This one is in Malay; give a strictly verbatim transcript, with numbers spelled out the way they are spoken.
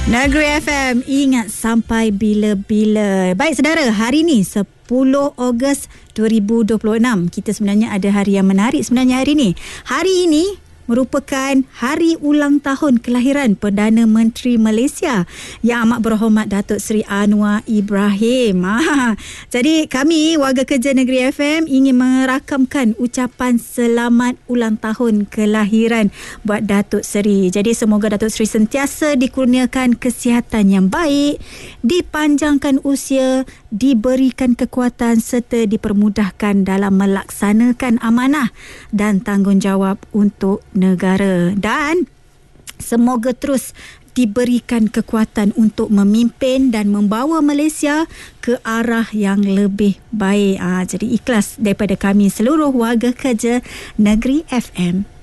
Negeri F M, ingat sampai bila-bila. Baik saudara, hari ni sepuluh Ogos dua ribu dua puluh enam. Kita sebenarnya ada hari yang menarik sebenarnya hari ni. Hari ini merupakan hari ulang tahun kelahiran Perdana Menteri Malaysia Yang Amat Berhormat Datuk Seri Anwar Ibrahim. Ha. Jadi kami warga kerja Negeri F M ingin merakamkan ucapan selamat ulang tahun kelahiran buat Datuk Seri. Jadi semoga Datuk Seri sentiasa dikurniakan kesihatan yang baik, dipanjangkan usia, diberikan kekuatan serta dipermudahkan dalam melaksanakan amanah dan tanggungjawab untuk negara, dan semoga terus diberikan kekuatan untuk memimpin dan membawa Malaysia ke arah yang lebih baik. Ha, jadi ikhlas daripada kami seluruh warga kerja Negeri F M.